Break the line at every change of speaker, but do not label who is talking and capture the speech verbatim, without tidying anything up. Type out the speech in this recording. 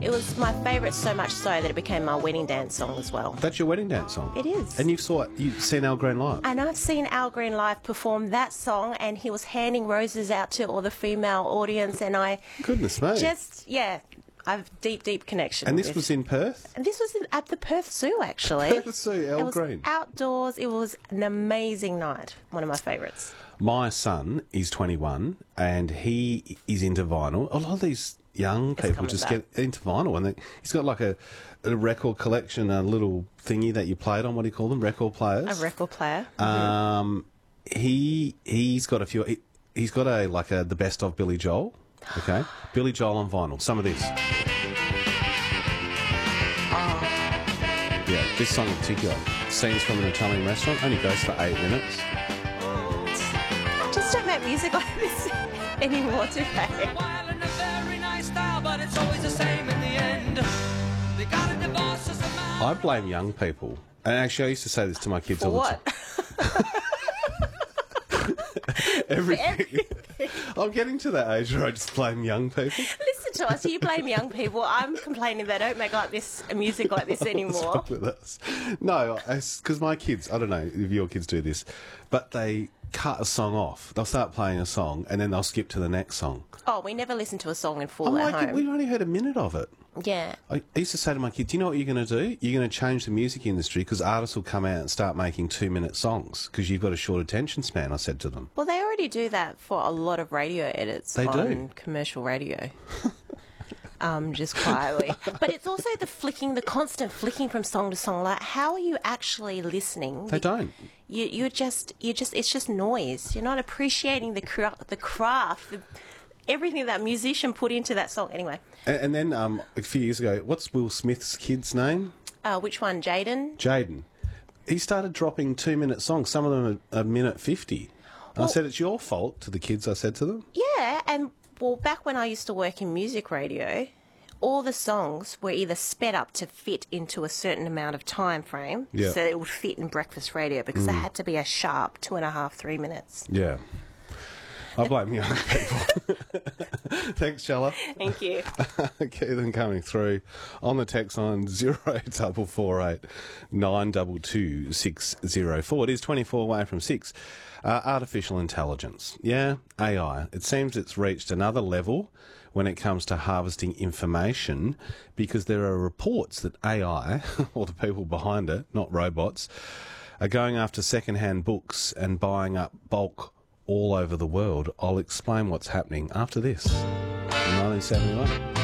It was my favourite, so much so that it became my wedding dance song as well.
That's your wedding dance song?
It is.
And you've saw you've seen Al Green live?
And I've seen Al Green live perform that song, and he was handing roses out to all the female audience, and I...
Goodness me.
Just, yeah, I've deep, deep connection.
And this
with,
was in Perth?
And this was in, at the Perth Zoo, actually.
Perth Zoo, Al
it was
Green.
Outdoors. It was an amazing night. One of my favourites.
My son is twenty-one, and he is into vinyl. A lot of these young people just back. get into vinyl, and they, he's got like a, a record collection, a little thingy that you played on. What do you call them? Record players.
A record player.
Um, mm-hmm. he he's got a few. He, he's got a like a the best of Billy Joel. Okay, Billy Joel on vinyl. Some of this.
Oh.
Yeah, this song in particular. Scenes from an Italian restaurant. Only goes for eight minutes.
I just don't make music like this anymore, do they?
I blame young people. And actually, I used to say this to my kids
For
all the
what?
time. Everything. I'm getting to that age where I just blame young people.
Listen to us. You blame young people. I'm complaining they don't make like this music like this anymore.
What's wrong with us? No, because my kids, I don't know if your kids do this, but they cut a song off. They'll start playing a song and then they'll skip to the next song.
Oh, we never listen to a song in full
I'm
at
like,
home.
we've only heard a minute of it.
Yeah.
I used to say to my kids, you know what you're going to do? You're going to change the music industry because artists will come out and start making two-minute songs because you've got a short attention span, I said to them.
Well, they already do that for a lot of radio edits
they
on
do.
commercial radio. um, just quietly. But it's also the flicking, the constant flicking from song to song. Like, how are you actually listening?
They don't.
You, you're just, you just, it's just noise. You're not appreciating the, cra- the craft, the, everything that musician put into that song. Anyway.
And, and then um, a few years ago, what's Will Smith's kid's name?
Uh, which one, Jaden?
Jaden. He started dropping two-minute songs. Some of them are a minute fifty. And well, I said, it's your fault to the kids, I said to them.
Yeah, and well, back when I used to work in music radio, all the songs were either sped up to fit into a certain amount of time frame,
yeah.
so it would fit in breakfast radio because mm. they had to be a sharp two and a half, three minutes.
Yeah. I blame young people. Thanks, Chella.
Thank you.
Keep them coming through on the text line zero eight four four eight nine two two six zero four. It is twenty-four away from six. Uh, artificial intelligence. Yeah, A I. It seems it's reached another level when it comes to harvesting information because there are reports that A I, or the people behind it, not robots, are going after second-hand books and buying up bulk all over the world. I'll explain what's happening after this. In nineteen seventy-one.